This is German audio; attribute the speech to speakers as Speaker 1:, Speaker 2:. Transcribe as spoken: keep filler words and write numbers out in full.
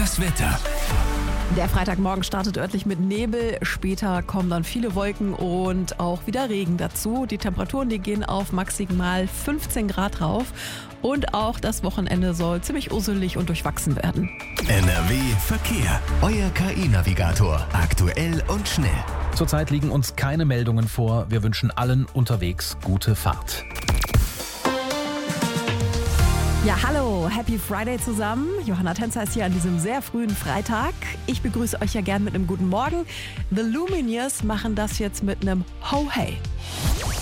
Speaker 1: Das Wetter.
Speaker 2: Der Freitagmorgen startet örtlich mit Nebel, später kommen dann viele Wolken und auch wieder Regen dazu. Die Temperaturen, die gehen auf maximal fünfzehn Grad rauf und auch das Wochenende soll ziemlich usselig und durchwachsen werden.
Speaker 1: N R W Verkehr. Euer K I-Navigator. Aktuell und schnell.
Speaker 3: Zurzeit liegen uns keine Meldungen vor. Wir wünschen allen unterwegs gute Fahrt.
Speaker 2: Ja, hallo, Happy Friday zusammen. Johanna Tänzer ist hier an diesem sehr frühen Freitag. Ich begrüße euch ja gern mit einem guten Morgen. The Lumineers machen das jetzt mit einem Ho Hey.